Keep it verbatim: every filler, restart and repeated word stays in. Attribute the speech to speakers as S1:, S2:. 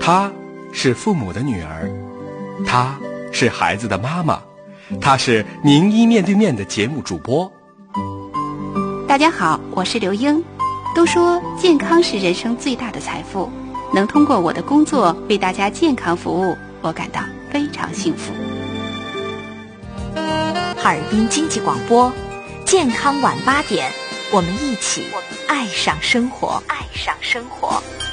S1: 她是父母的女儿，她是孩子的妈妈，她是名医面对面的节目主播。
S2: 大家好，我是刘英。都说健康是人生最大的财富，能通过我的工作为大家健康服务，我感到非常幸福。
S3: 哈尔滨经济广播，健康晚八点，我们一起爱上生活，爱上生活。